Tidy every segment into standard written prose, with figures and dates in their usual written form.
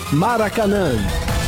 Maracanã.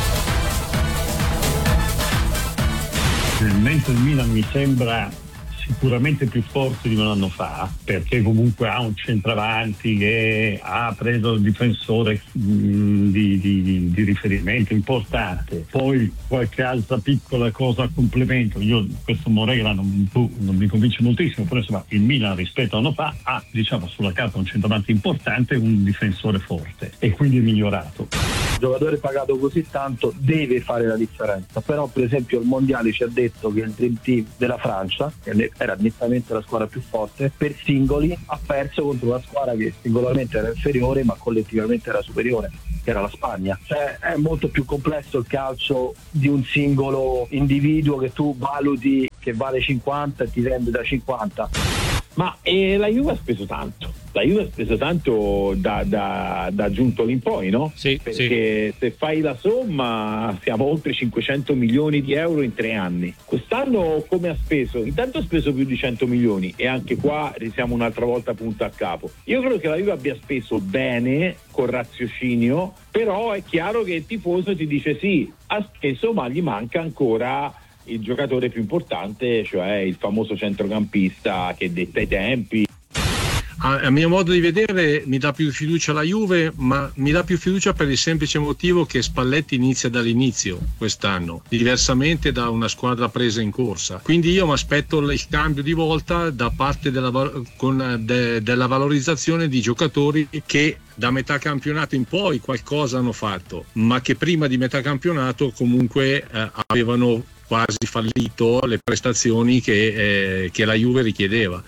Mentre il Milan mi sembra sicuramente più forte di un anno fa, perché comunque ha un centravanti che ha preso il difensore di riferimento importante, poi qualche altra piccola cosa a complemento. Io questo Moreira non mi convince moltissimo, però insomma il Milan rispetto a un anno fa ha, diciamo, sulla carta un centravanti importante e un difensore forte, e quindi è migliorato. Il giocatore pagato così tanto deve fare la differenza, però per esempio il mondiale ci ha detto che il Dream Team della Francia, che era nettamente la squadra più forte, per singoli ha perso contro una squadra che singolarmente era inferiore ma collettivamente era superiore, che era la Spagna. Cioè è molto più complesso il calcio di un singolo individuo che tu valuti che vale 50 e ti vende da 50. Ma la Juve ha speso tanto. La Juve ha speso tanto da Giuntoli in poi, no? Sì, perché se fai la somma siamo oltre 500 milioni di euro in 3 anni. Quest'anno come ha speso? Intanto ha speso più di 100 milioni e anche qua siamo un'altra volta punto a capo. Io credo che la Juve abbia speso bene, con raziocinio, però è chiaro che il tifoso ti dice sì, ha speso ma gli manca ancora il giocatore più importante, cioè il famoso centrocampista che detta i tempi. A mio modo di vedere mi dà più fiducia la Juve, ma mi dà più fiducia per il semplice motivo che Spalletti inizia dall'inizio quest'anno, diversamente da una squadra presa in corsa. Quindi io mi aspetto il cambio di volta da parte della valorizzazione di giocatori che da metà campionato in poi qualcosa hanno fatto, ma che prima di metà campionato comunque avevano quasi fallito le prestazioni che la Juve richiedeva.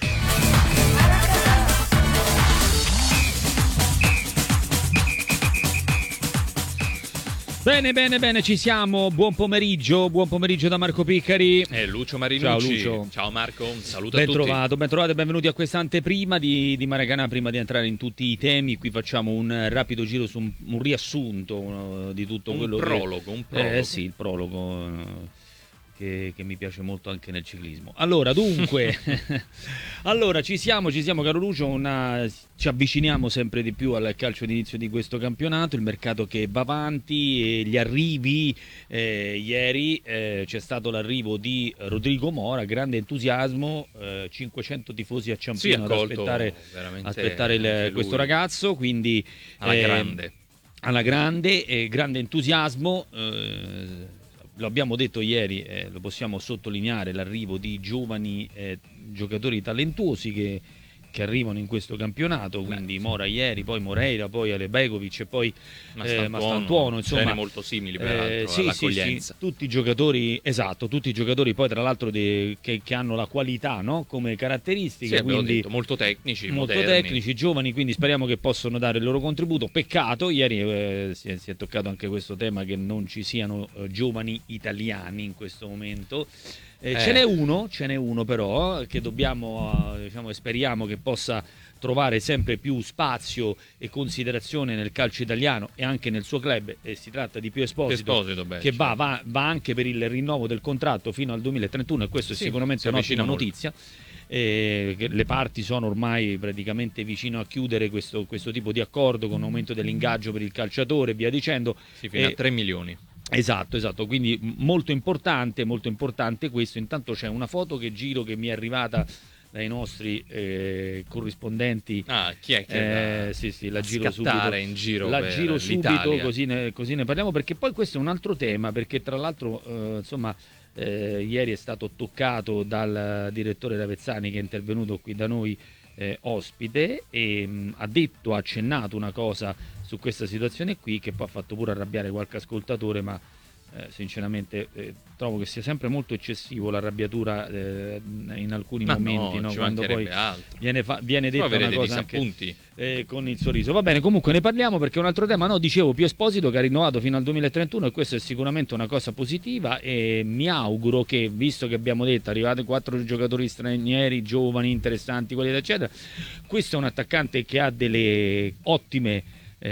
Bene, ci siamo. Buon pomeriggio da Marco Piccari e Lucio Marinucci. Ciao Lucio. Ciao Marco, un saluto a tutti. Ben trovati e benvenuti a questa anteprima di Maracanã. Prima di entrare in tutti i temi, qui facciamo un rapido giro su un riassunto di tutto quello un prologo. Sì, il prologo. Che mi piace molto anche nel ciclismo. Allora, dunque, ci siamo caro Lucio, ci avviciniamo sempre di più al calcio d'inizio di questo campionato, il mercato che va avanti e gli arrivi. Ieri c'è stato l'arrivo di Rodrigo Mora, grande entusiasmo, 500 tifosi a Ciampino ad aspettare questo ragazzo, quindi alla grande, grande entusiasmo. Lo abbiamo detto ieri, lo possiamo sottolineare, l'arrivo di giovani giocatori talentuosi che arrivano in questo campionato, quindi Mora ieri, poi Moreira, poi Alebegovic e poi Mastantuono, insomma molto simili peraltro all'accoglienza. Sì, tutti i giocatori poi tra l'altro che hanno la qualità, no? Come caratteristiche, sì, quindi detto, molto tecnici, giovani, quindi speriamo che possano dare il loro contributo. Peccato, ieri si è toccato anche questo tema, che non ci siano giovani italiani in questo momento. Ce n'è uno però che dobbiamo, diciamo, speriamo che possa trovare sempre più spazio e considerazione nel calcio italiano e anche nel suo club, e si tratta di Pio Esposito, che va anche per il rinnovo del contratto fino al 2031, e questo è sicuramente un'ottima notizia. Le parti sono ormai praticamente vicino a chiudere questo tipo di accordo, con aumento dell'ingaggio per il calciatore e via dicendo. Fino a 3 milioni. Esatto, quindi molto importante questo. Intanto c'è una foto che mi è arrivata dai nostri corrispondenti. Chi è che la giro subito in giro subito, così ne parliamo, perché poi questo è un altro tema, perché tra l'altro ieri è stato toccato dal direttore Ravezzani, che è intervenuto qui da noi ospite, e ha accennato una cosa su questa situazione qui, che poi ha fatto pure arrabbiare qualche ascoltatore, ma sinceramente trovo che sia sempre molto eccessivo l'arrabbiatura in alcuni momenti, no? Quando poi viene detta una cosa anche con il sorriso. Va bene, comunque ne parliamo, perché è un altro tema. Dicevo, Pio Esposito che ha rinnovato fino al 2031, e questo è sicuramente una cosa positiva, e mi auguro che, visto che abbiamo detto arrivate 4 giocatori stranieri giovani interessanti, quelli eccetera, questo è un attaccante che ha delle ottime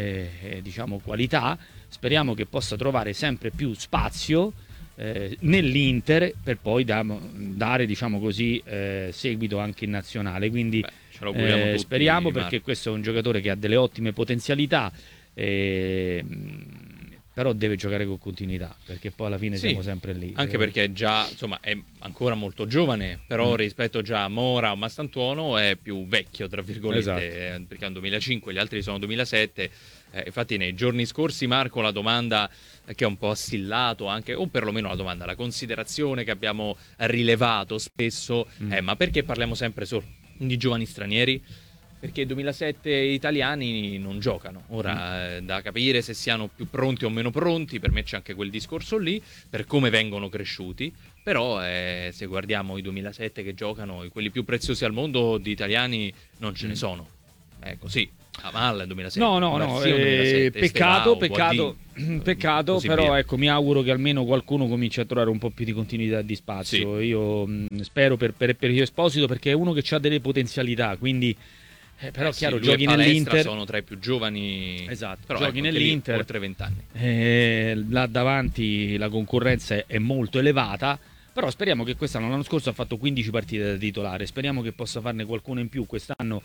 qualità. Speriamo che possa trovare sempre più spazio nell'Inter, per poi dare seguito anche in nazionale, quindi ce lo auguriamo tutti, speriamo, perché questo è un giocatore che ha delle ottime potenzialità, però deve giocare con continuità, perché poi alla fine siamo sempre lì. Anche perché già, insomma, è ancora molto giovane, però rispetto già a Mora o Mastantuono è più vecchio, tra virgolette, Esatto. perché è un 2005, gli altri sono 2007. Infatti nei giorni scorsi, Marco, la domanda che ha un po' assillato anche, o perlomeno la domanda, la considerazione che abbiamo rilevato spesso è: ma perché parliamo sempre solo di giovani stranieri? Perché 2007 italiani non giocano. Ora è da capire se siano più pronti o meno pronti, per me c'è anche quel discorso lì, per come vengono cresciuti, però se guardiamo i 2007 che giocano, quelli più preziosi al mondo di italiani non ce ne sono. È così. Amal 2007. No, Marziano 2007, Estevao, peccato, così però via. ecco, mi auguro che almeno qualcuno cominci a trovare un po' più di continuità di spazio. Io spero per Esposito, perché è uno che ha delle potenzialità, quindi però chiaro, lui giochi e Palestra nell'Inter, sono tra i più giovani, esatto, però giochi ecco, anche nell'Inter, lì, oltre 20 anni. là davanti la concorrenza è molto elevata, però speriamo che quest'anno, l'anno scorso ha fatto 15 partite da titolare, speriamo che possa farne qualcuno in più quest'anno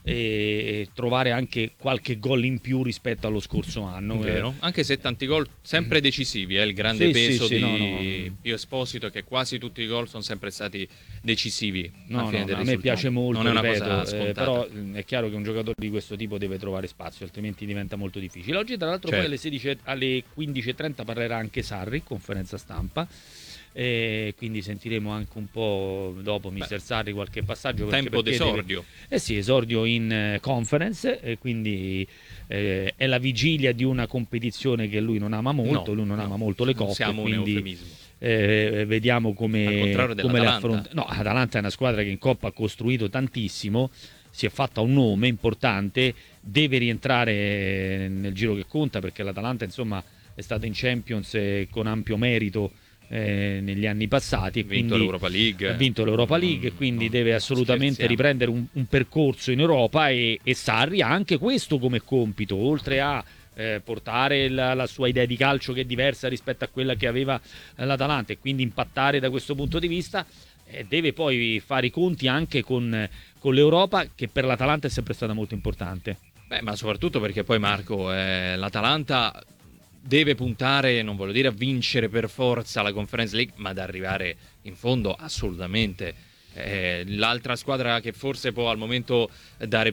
e trovare anche qualche gol in più rispetto allo scorso anno. Vero? Anche se tanti gol sempre decisivi, è il grande Sì, peso sì, di Pio Esposito, che quasi tutti i gol sono sempre stati decisivi. No, a me piace molto, non è una ripeto, cosa scontata. però è chiaro che un giocatore di questo tipo deve trovare spazio, altrimenti diventa molto difficile. Oggi tra l'altro Certo. poi alle 15:30 parlerà anche Sarri, conferenza stampa, e quindi sentiremo anche un po' dopo Mister Sarri qualche passaggio. Tempo d'esordio. Sì, esordio in conference, e quindi è la vigilia di una competizione che lui non ama molto, lui non ama molto le coppe, Siamo un quindi eufemismo. vediamo Al come contrario le dell'Atalanta. affronta. No, Atalanta è una squadra che in Coppa ha costruito tantissimo, si è fatta un nome importante, deve rientrare nel giro che conta, perché l'Atalanta insomma è stata in Champions con ampio merito negli anni passati, e Vinto quindi l'Europa League. ha vinto l'Europa League, quindi deve assolutamente riprendere un percorso in Europa, e Sarri ha anche questo come compito, oltre a portare la sua idea di calcio che è diversa rispetto a quella che aveva l'Atalanta, e quindi impattare da questo punto di vista. Deve poi fare i conti anche con l'Europa, che per l'Atalanta è sempre stata molto importante. Beh, ma soprattutto perché poi, Marco, l'Atalanta deve puntare, non voglio dire a vincere per forza la Conference League, ma ad arrivare in fondo assolutamente. L'altra squadra che forse può al momento dare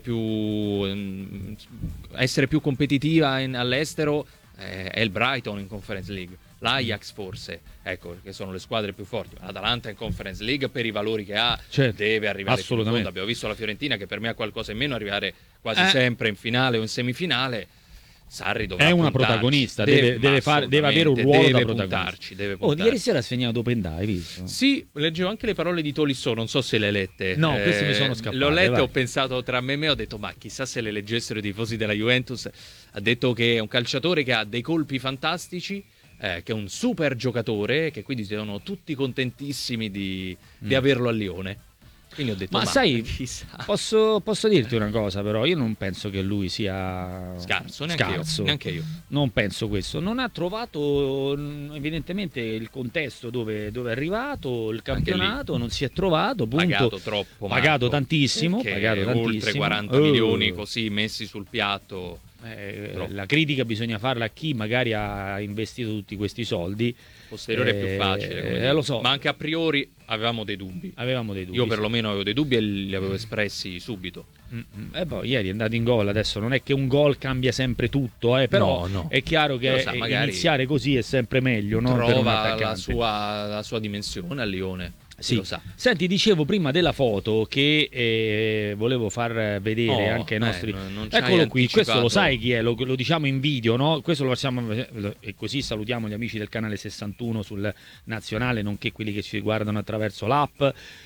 essere più competitiva all'estero è il Brighton in Conference League, l'Ajax forse, ecco, che sono le squadre più forti. L'Atalanta in Conference League, per i valori che ha, Certo, deve arrivare fino in assolutamente. fondo. Abbiamo visto la Fiorentina, che per me ha qualcosa in meno, arrivare quasi sempre in finale o in semifinale. Sarri dovrà È una puntarci. protagonista, deve avere un ruolo da protagonista. Deve puntarci. Ieri sera ha segnato Open Dai, hai visto? Sì, leggevo anche le parole di Tolisso, non so se le hai lette. No, queste mi sono scappate. L'ho lette, vai. ho pensato tra me e me, ho detto ma chissà se le leggessero i tifosi della Juventus. Ha detto che è un calciatore che ha dei colpi fantastici, che è un super giocatore, che quindi sono tutti contentissimi di averlo a Lione. Quindi ho detto Ma sai, chissà. posso dirti una cosa, però io non penso che lui sia Scarso, neanche io. Non penso questo. Non ha trovato evidentemente il contesto dove è arrivato, il campionato, non si è trovato, punto. Pagato troppo, pagato Marco, tantissimo, perché oltre 40 milioni così messi sul piatto. La critica bisogna farla a chi magari ha investito tutti questi soldi. Posteriore è più facile, lo so. Ma anche a priori avevamo dei dubbi. Io perlomeno avevo dei dubbi e li avevo espressi subito. E poi ieri è andato in gol, adesso non è che un gol cambia sempre tutto, però No. è chiaro che iniziare così è sempre meglio, no? Per un Trova attaccante. la sua dimensione a Lione. Sì. Lo sa. Senti, dicevo prima della foto che volevo far vedere anche ai nostri. Non ci hai Eccolo qui, questo anticipato. lo sai chi è, lo diciamo in video, no? Questo lo facciamo e così salutiamo gli amici del canale 61 sul nazionale, nonché quelli che ci guardano attraverso l'app.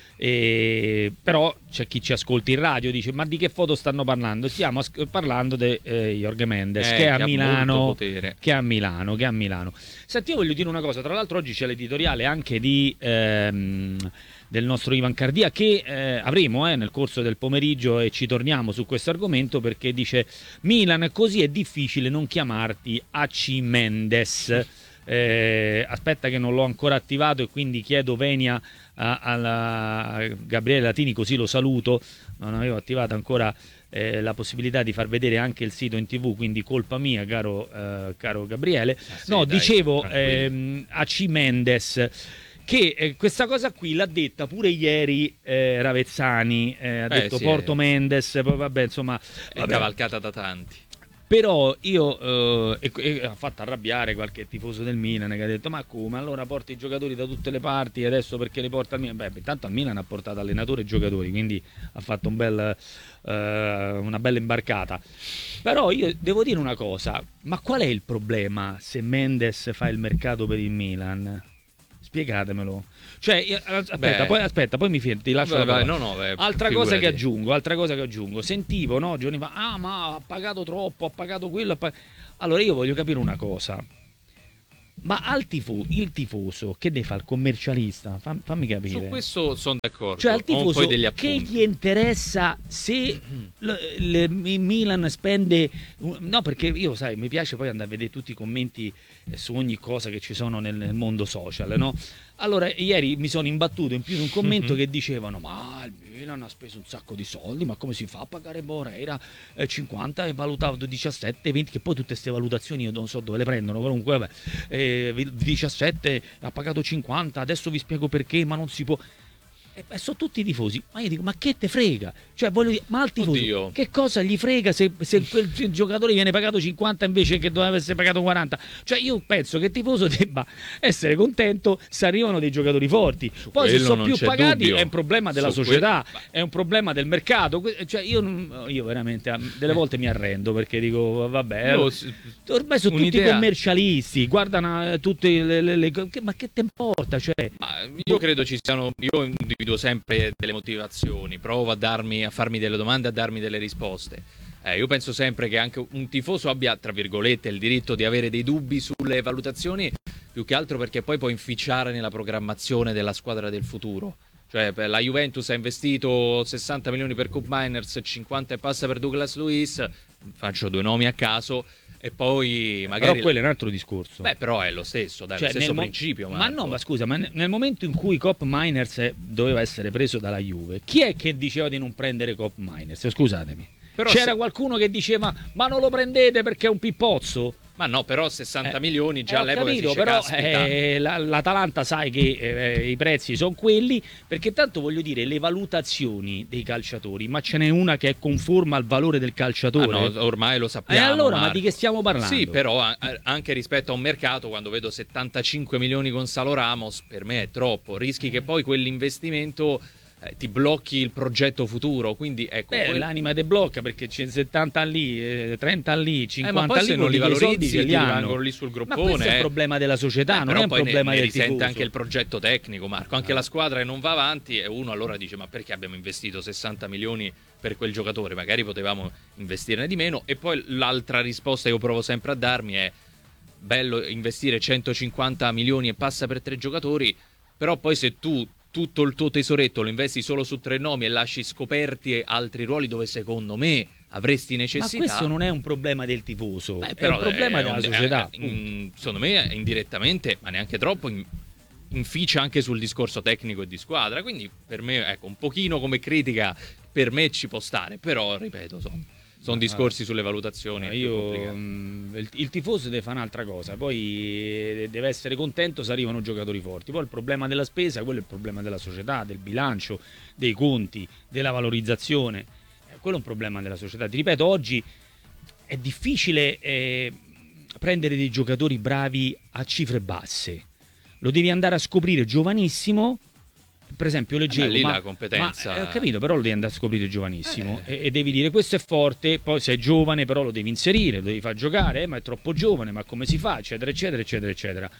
Però c'è chi ci ascolta in radio, dice ma di che foto stanno parlando? Stiamo parlando di Jorge Mendes, che è a Milano, che è a Milano. Senti, io voglio dire una cosa, tra l'altro oggi c'è l'editoriale anche del nostro Ivan Cardia, che avremo nel corso del pomeriggio, e ci torniamo su questo argomento, perché dice: Milan, così è difficile non chiamarti AC Mendes. Aspetta che non l'ho ancora attivato, e quindi chiedo venia a Gabriele Latini, così lo saluto. Non avevo attivato ancora la possibilità di far vedere anche il sito in TV, quindi colpa mia, caro Gabriele. Sì, no, dai, dicevo tranquillo. a C. Mendes che questa cosa qui l'ha detta pure ieri Ravezzani, ha detto sì, Porto Mendes, poi vabbè, insomma, È cavalcata da tanti. però io e ha fatto arrabbiare qualche tifoso del Milan che ha detto ma come, allora porti i giocatori da tutte le parti e adesso perché li porta al Milan? Beh, intanto al Milan ha portato allenatore e giocatori, quindi ha fatto una bella imbarcata. Però io devo dire una cosa, ma qual è il problema se Mendes fa il mercato per il Milan? Spiegatemelo. Cioè, aspetta, poi ti lascio la parola. Altra cosa che aggiungo. Sentivo, no, giorni fa, ma ha pagato troppo, ha pagato quello. Allora io voglio capire una cosa. Ma il tifoso che deve fare il commercialista? Fammi capire. Su questo sono d'accordo. Cioè al tifoso degli che gli interessa se il Milan spende... No, perché io, sai, mi piace poi andare a vedere tutti i commenti su ogni cosa che ci sono nel mondo social, no? Allora, ieri mi sono imbattuto in più di un commento che dicevano ma il Milan ha speso un sacco di soldi, ma come si fa a pagare Moreira 50 e valutato 17, 20, che poi tutte queste valutazioni io non so dove le prendono, comunque vabbè, 17 ha pagato 50, adesso vi spiego perché, ma non si può... sono tutti tifosi, ma io dico ma che te frega, cioè voglio dire, ma al tifoso che cosa gli frega se quel giocatore viene pagato 50 invece che doveva essere pagato 40? Cioè io penso che il tifoso debba essere contento se arrivano dei giocatori forti, poi se sono più pagati è un problema della società, è un problema del mercato, cioè io veramente delle volte mi arrendo perché dico vabbè, ormai sono tutti commercialisti, guardano tutte ma che te importa, cioè io credo ci siano, io individuo sempre delle motivazioni, provo a farmi delle domande, a darmi delle risposte. Io penso sempre che anche un tifoso abbia, tra virgolette, il diritto di avere dei dubbi sulle valutazioni, più che altro perché poi può inficiare nella programmazione della squadra del futuro. Cioè la Juventus ha investito 60 milioni per Cup Miners, 50 e passa per Douglas Luiz, faccio due nomi a caso, e poi magari... Però quello è un altro discorso. Beh, però è lo stesso, dai, cioè, lo stesso principio. Ma no, ma scusa, ma nel momento in cui Cop Miners doveva essere preso dalla Juve, chi è che diceva di non prendere Cop Miners? Scusatemi. Però c'era qualcuno che diceva ma non lo prendete perché è un pippozzo? Ma no, però 60 milioni già all'epoca capito, però l'Atalanta sai che i prezzi sono quelli, perché tanto voglio dire le valutazioni dei calciatori, ma ce n'è una che è conforme al valore del calciatore. No, ormai lo sappiamo. E allora, Marco, ma di che stiamo parlando? Sì, però anche rispetto a un mercato, quando vedo 75 milioni con Salo Ramos, per me è troppo. Rischi che poi quell'investimento ti blocchi il progetto futuro, quindi ecco l'anima te blocca perché c'è 70 lì, 30 lì, 50 ma poi lì, se non li valorizzi ti rimangono lì sul groppone. Ma questo è il problema della società, non è un problema del tifoso. Risente anche il progetto tecnico, Marco, anche la squadra che non va avanti e uno allora dice ma perché abbiamo investito 60 milioni per quel giocatore, magari potevamo investirne di meno. E poi l'altra risposta che io provo sempre a darmi è bello investire 150 milioni e passa per 3 giocatori, però poi se tu tutto il tuo tesoretto lo investi solo su 3 nomi e lasci scoperti altri ruoli dove secondo me avresti necessità. Ma questo non è un problema del tifoso, è un problema della società. Secondo me indirettamente, ma neanche troppo, inficia anche sul discorso tecnico e di squadra, quindi per me, ecco, un pochino come critica per me ci può stare, però ripeto, sono discorsi sulle valutazioni. Il tifoso deve fare un'altra cosa, poi deve essere contento se arrivano giocatori forti. Poi il problema della spesa, quello è il problema della società, del bilancio, dei conti, della valorizzazione. Quello è un problema della società. Ti ripeto, oggi è difficile prendere dei giocatori bravi a cifre basse. Lo devi andare a scoprire giovanissimo. Per esempio leggevo lì la competenza ho capito, però lo devi andare a scoprire giovanissimo e devi dire questo è forte, poi sei giovane però lo devi inserire, lo devi far giocare, ma è troppo giovane, ma come si fa, eccetera eccetera eccetera eccetera.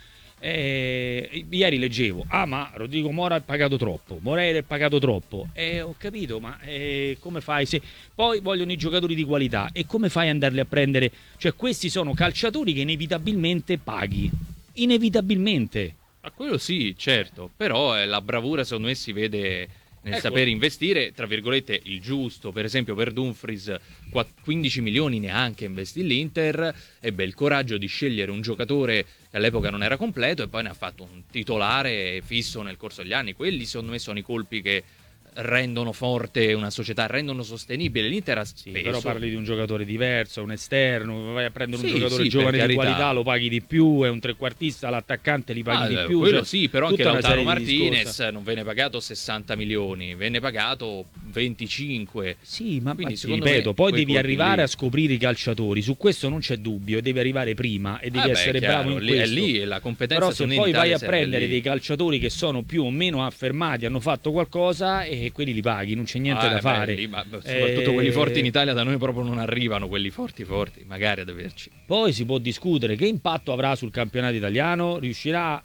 Ieri leggevo ma Rodrigo Mora è pagato troppo, Moreira è pagato troppo, ho capito, ma come fai se poi vogliono i giocatori di qualità e come fai ad andarli a prendere? Cioè questi sono calciatori che inevitabilmente paghi, inevitabilmente. A quello sì, certo, però la bravura secondo me si vede nel sapere investire, tra virgolette, il giusto. Per esempio per Dumfries 15 milioni neanche investì l'Inter, ebbe il coraggio di scegliere un giocatore che all'epoca non era completo e poi ne ha fatto un titolare fisso nel corso degli anni. Quelli secondo me sono i colpi che rendono forte una società, rendono sostenibile. L'Inter ha speso... però parli di un giocatore diverso, un esterno, vai a prendere un giocatore per giovane di carità. qualità, lo paghi di più, è un trequartista, l'attaccante li paghi di più. Quello sì, però anche tutta una Lautaro serie di Martinez discorsi. non venne pagato 60 milioni, venne pagato 25. Sì, ma Quindi, ti secondo ripeto, me, poi quei devi colpi arrivare lì- a scoprire i calciatori, su questo non c'è dubbio, e devi arrivare prima e devi Beh, essere chiaro, bravo in lì- è questo. lì la competenza. Però se secondo me, poi in vai Italia a serve prendere lì. dei calciatori che sono più o meno affermati, hanno fatto qualcosa, e quelli li paghi, non c'è niente da fare. Lì, ma soprattutto quelli forti in Italia da noi proprio non arrivano, quelli forti, magari ad averci. Poi si può discutere che impatto avrà sul campionato italiano, riuscirà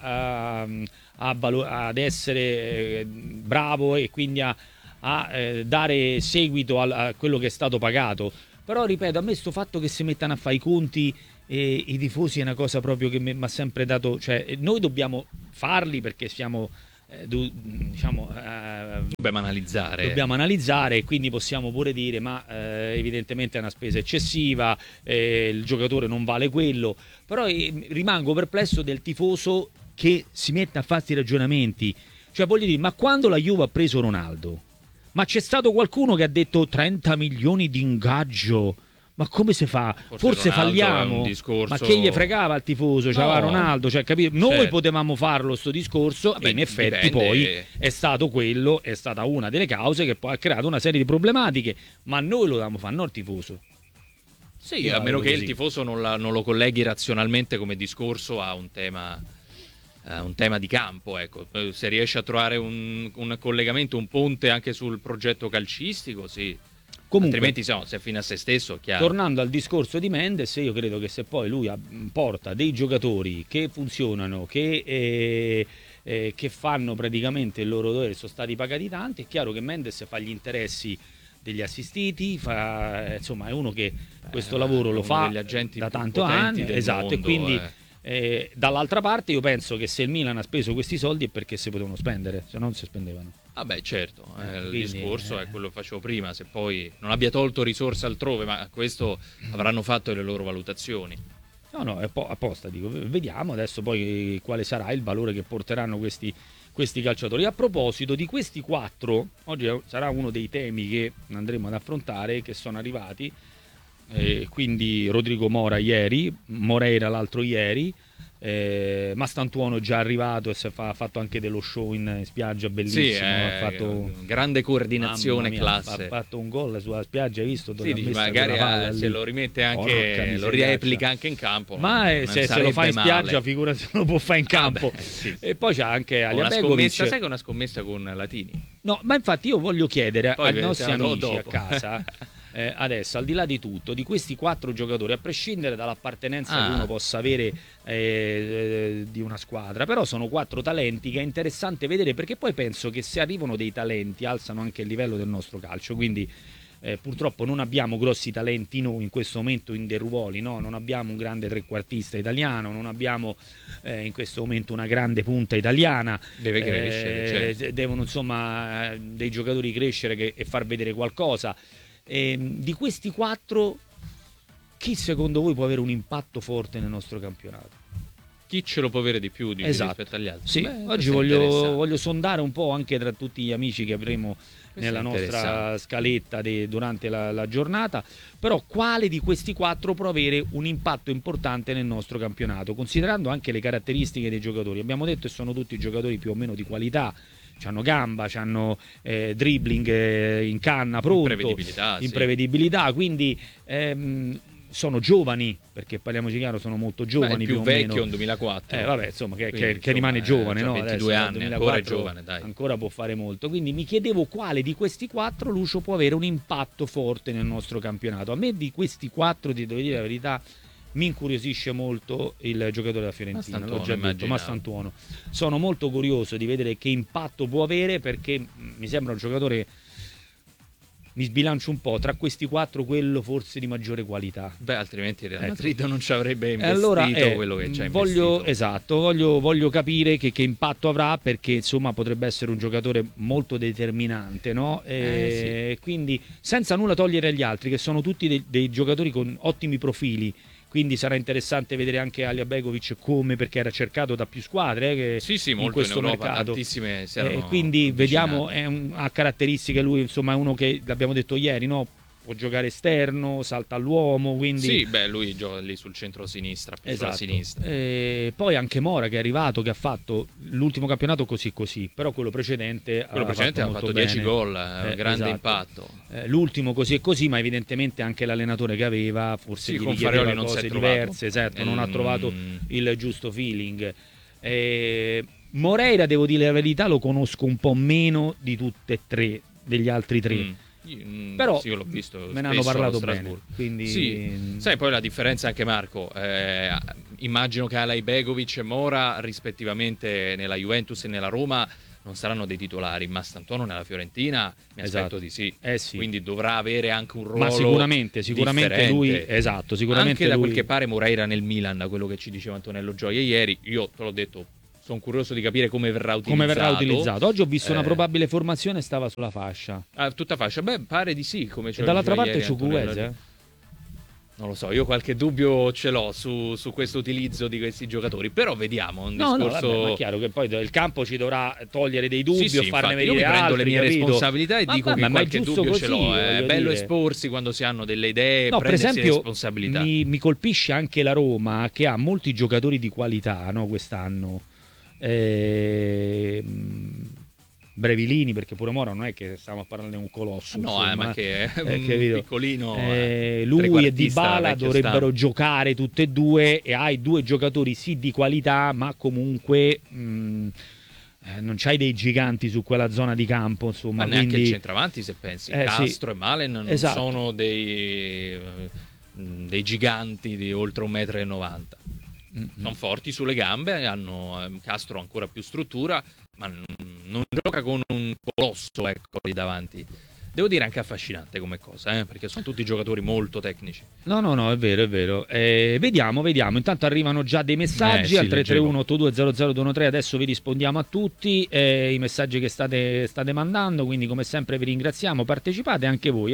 ad essere bravo e quindi a dare seguito a quello che è stato pagato. Però ripeto, a me sto fatto che si mettano a fare i conti i tifosi è una cosa proprio che mi ha sempre dato, cioè noi dobbiamo farli perché siamo dobbiamo analizzare, e quindi possiamo pure dire ma evidentemente è una spesa eccessiva, il giocatore non vale quello, però rimango perplesso del tifoso che si mette a fare questi ragionamenti, cioè voglio dire, ma quando la Juve ha preso Ronaldo, ma c'è stato qualcuno che ha detto 30 milioni di ingaggio? Ma come si fa? Forse falliamo. Ma che gli fregava al tifoso? C'aveva Ronaldo, cioè, capito? Noi potevamo farlo sto discorso. Vabbè, e in effetti poi è stato quello, è stata una delle cause che poi ha creato una serie di problematiche, ma noi lo dovevamo fare, non il tifoso. Sì, a meno che il tifoso non lo colleghi razionalmente come discorso a un tema di campo, ecco. Se riesce a trovare un collegamento, un ponte anche sul progetto calcistico, sì. Comunque, altrimenti se è fine a se stesso, chiaro. Tornando al discorso di Mendes, io credo che se poi lui porta dei giocatori che funzionano, che fanno praticamente il loro dovere, sono stati pagati tanti, è chiaro che Mendes fa gli interessi degli assistiti, insomma è uno che questo lavoro lo fa da tanto anni, esatto, mondo, e quindi dall'altra parte io penso che se il Milan ha speso questi soldi è perché si potevano spendere, se no non si spendevano. Vabbè, certo, quindi, il discorso è quello che facevo prima, se poi non abbia tolto risorse altrove, ma questo avranno fatto le loro valutazioni. No, è apposta, dico, vediamo adesso poi quale sarà il valore che porteranno questi calciatori. A proposito di questi 4, oggi sarà uno dei temi che andremo ad affrontare, che sono arrivati, quindi Rodrigo Mora ieri, Moreira l'altro ieri, Mastantuono già arrivato e ha fatto anche dello show in spiaggia, bellissimo, sì, ha fatto grande coordinazione, mia, classe, ha fatto un gol sulla spiaggia, hai visto? Sì, magari se lo rimette anche, lo replica anche in campo, ma se lo fa in spiaggia figurati se lo può fare in campo. Sì. E poi c'ha anche una scommessa, sai che è una scommessa con Latini? No, ma infatti io voglio chiedere ai nostri amici dopo a casa adesso, al di là di tutto, di questi 4 giocatori, a prescindere dall'appartenenza che uno possa avere di una squadra, però sono 4 talenti che è interessante vedere, perché poi penso che se arrivano dei talenti alzano anche il livello del nostro calcio, quindi purtroppo non abbiamo grossi talenti noi in questo momento in dei ruoli, no? Non abbiamo un grande trequartista italiano, non abbiamo in questo momento una grande punta italiana, deve crescere, certo. Devono insomma dei giocatori crescere e far vedere qualcosa. Di questi 4, chi secondo voi può avere un impatto forte nel nostro campionato? Chi ce lo può avere di più rispetto agli altri? Sì, oggi voglio sondare un po' anche tra tutti gli amici che avremo nella nostra scaletta durante la giornata, però quale di questi 4 può avere un impatto importante nel nostro campionato, considerando anche le caratteristiche dei giocatori. Abbiamo detto che sono tutti giocatori più o meno di qualità, c'hanno gamba, c'hanno dribbling in canna pronto, imprevedibilità, quindi sono giovani, perché parliamoci chiaro, sono molto giovani, più più vecchio, o meno. un 2004. Vabbè, insomma, che Quindi, rimane giovane, no? 22 adesso, anni, 2004, ancora è giovane, dai. Ancora può fare molto. Quindi mi chiedevo quale di questi 4 Lucio può avere un impatto forte nel nostro campionato. A me di questi 4, ti devo dire la verità, mi incuriosisce molto il giocatore della Fiorentina, l'ho già detto, Mastantuono. Sono molto curioso di vedere che impatto può avere, perché mi sembra un giocatore, mi sbilancio un po', tra questi 4 quello forse di maggiore qualità. Beh, altrimenti il Real Madrid non ci avrebbe investito quello che ci ha investito. Esatto, voglio capire che impatto avrà, perché insomma potrebbe essere un giocatore molto determinante, no? Sì. Quindi senza nulla togliere agli altri, che sono tutti dei giocatori con ottimi profili. quindi sarà interessante vedere anche Aliabegovic come, perché era cercato da più squadre che sì, in molto questo in Europa, mercato. tantissime si erano Quindi vediamo, avvicinate. ha caratteristiche, lui insomma è uno che, l'abbiamo detto ieri, no? Può giocare esterno, salta all'uomo, quindi... Sì, beh, lui gioca lì sul centro-sinistra, più sulla sinistra. Poi anche Mora che è arrivato, che ha fatto l'ultimo campionato così, però quello precedente ha fatto 10 gol, grande impatto. L'ultimo così e così, ma evidentemente anche l'allenatore che aveva forse sì, gli con richiedeva Farioli non cose si è diverse, esatto, non ha trovato il giusto feeling. Moreira, devo dire la verità, lo conosco un po' meno di tutte e tre, degli altri tre. Però sì, io l'ho visto, me ne hanno parlato bene, quindi... Sì. Sai, poi la differenza anche, Marco, immagino che Aliabegovic e Mora rispettivamente nella Juventus e nella Roma non saranno dei titolari, ma Stantuono nella Fiorentina mi aspetto di sì. Sì. Quindi dovrà avere anche un ruolo, ma sicuramente lui, esatto, sicuramente anche da lui... quel che pare Moreira nel Milan, quello che ci diceva Antonello Gioia ieri, io te l'ho detto, sono curioso di capire come verrà utilizzato. Oggi ho visto una probabile formazione, stava sulla fascia. Tutta fascia? Beh, pare di sì. Come e dall'altra parte c'è Chukwueze, Non lo so, io qualche dubbio ce l'ho su questo utilizzo di questi giocatori, però vediamo. Vabbè, ma è chiaro che poi il campo ci dovrà togliere dei dubbi o farne venire io mi prendo altri, le mie responsabilità e dico che qualche dubbio così, ce l'ho. È bello dire. Esporsi quando si hanno delle idee, per prendersi esempio, responsabilità. Mi colpisce anche la Roma, che ha molti giocatori di qualità, no, quest'anno. Brevilini, perché pure Mora non è che stiamo parlando di un colosso, ma che è un piccolino, lui e Dybala dovrebbero giocare tutte e due, e hai due giocatori sì di qualità, ma comunque non c'hai dei giganti su quella zona di campo, insomma. Ma neanche il centravanti, se pensi, Castro e Malen non sono dei giganti di oltre 1,90 m. Sono forti sulle gambe, hanno Castro ancora più struttura, ma non gioca con un colosso, ecco, lì davanti. Devo dire anche affascinante come cosa, perché sono tutti giocatori molto tecnici. No, è vero. Vediamo. Intanto arrivano già dei messaggi al 331-8200-213. Adesso vi rispondiamo a tutti i messaggi che state mandando, quindi come sempre vi ringraziamo. Partecipate anche voi.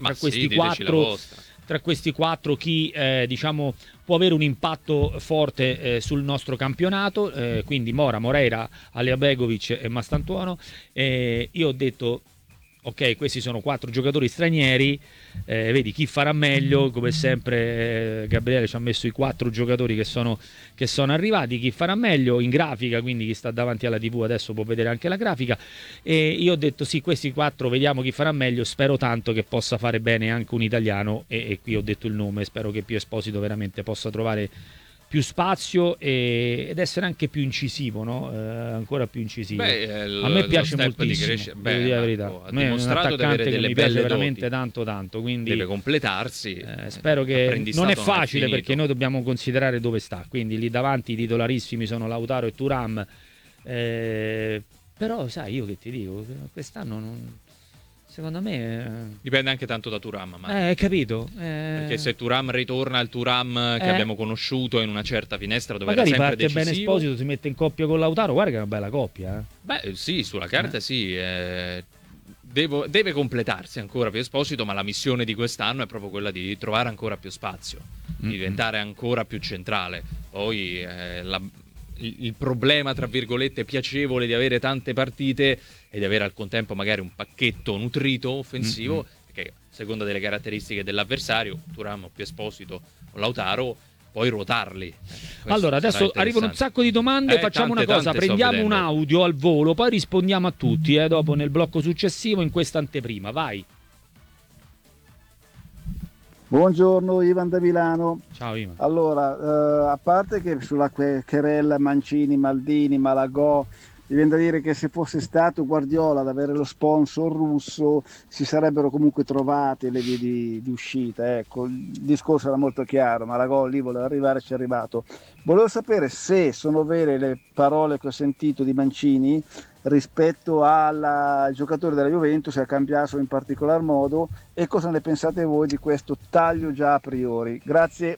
Tra questi quattro chi può avere un impatto forte sul nostro campionato, quindi Mora, Moreira, Aliabegovic e Mastantuono. Io ho detto ok, questi sono 4 giocatori stranieri, vedi chi farà meglio, come sempre Gabriele ci ha messo i 4 giocatori che sono arrivati, chi farà meglio in grafica, quindi chi sta davanti alla TV adesso può vedere anche la grafica, e io ho detto sì, questi 4 vediamo chi farà meglio, spero tanto che possa fare bene anche un italiano, e qui ho detto il nome, spero che Pio Esposito veramente possa trovare più spazio ed essere anche più incisivo, no? Ancora più incisivo. A me piace moltissimo, devo dire la verità. Ha dimostrato di avere delle mi piace veramente tanto, quindi deve completarsi. Spero che non è facile, perché noi dobbiamo considerare dove sta, quindi lì davanti i titolarissimi sono Lautaro e Thuram, però sai, io che ti dico, quest'anno non... Secondo me dipende anche tanto da Thuram, capito? Perché se Thuram ritorna al Thuram che abbiamo conosciuto in una certa finestra dove magari era sempre parte bene Esposito, si mette in coppia con Lautaro, guarda che è una bella coppia. Beh sì, sulla carta sì, deve completarsi ancora più Esposito, ma la missione di quest'anno è proprio quella di trovare ancora più spazio, di diventare ancora più centrale. Poi il problema, tra virgolette, piacevole di avere tante partite e di avere al contempo magari un pacchetto nutrito offensivo, che a seconda delle caratteristiche dell'avversario, Thuram o Pio Esposito o Lautaro, puoi ruotarli. Allora adesso arrivano un sacco di domande, facciamo una cosa, prendiamo un audio al volo, poi rispondiamo a tutti dopo nel blocco successivo in questa anteprima, vai. Buongiorno, Ivan da Milano. Ciao Ivan. Allora, a parte che sulla querella Mancini, Maldini, Malagò, mi viene da dire che se fosse stato Guardiola ad avere lo sponsor russo si sarebbero comunque trovate le vie di uscita. Ecco, il discorso era molto chiaro, Malagò lì voleva arrivare, ci è arrivato. Volevo sapere se sono vere le parole che ho sentito di Mancini rispetto al giocatore della Juventus, a Cambiaso in particolar modo, e cosa ne pensate voi di questo taglio già a priori. Grazie.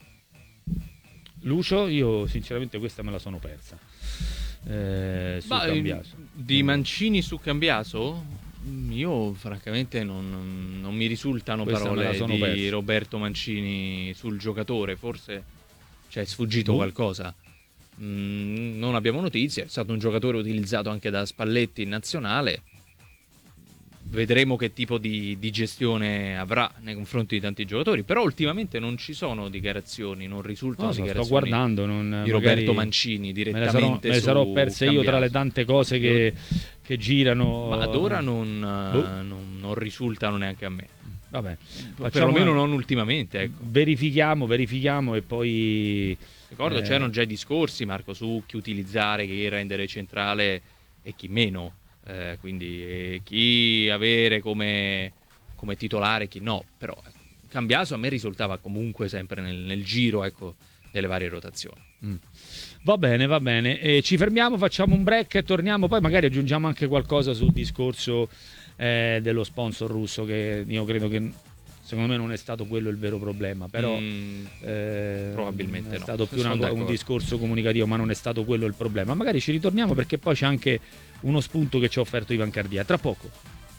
Lucio, io sinceramente questa me la sono persa. Su Cambiaso. Di Mancini su Cambiaso? Io francamente non mi risultano Questa me la parole sono di persa. Roberto Mancini sul giocatore, forse c'è sfuggito qualcosa. Non abbiamo notizie, è stato un giocatore utilizzato anche da Spalletti in nazionale. Vedremo che tipo di gestione avrà nei confronti di tanti giocatori, però ultimamente non ci sono dichiarazioni, non risultano dichiarazioni sto guardando, di Roberto Mancini direttamente me le sarò perse io tra le Cambiaso. tante cose che girano. Ma ad ora non risultano neanche a me. Vabbè, Perlomeno non ultimamente, ecco. Verifichiamo e poi Ricordo c'erano già i discorsi, Marco, su chi utilizzare, chi rendere centrale e chi meno. Quindi chi avere come titolare e chi no. Però Cambiaso a me risultava comunque sempre nel giro, ecco, delle varie rotazioni. Va bene. Ci fermiamo, facciamo un break e torniamo. Poi magari aggiungiamo anche qualcosa sul discorso dello sponsor russo, che io credo che secondo me non è stato quello il vero problema, però probabilmente è no. stato più Sono un d'accordo. discorso comunicativo, ma non è stato quello il problema. Magari ci ritorniamo, perché poi c'è anche uno spunto che ci ha offerto Ivan Cardia. Tra poco.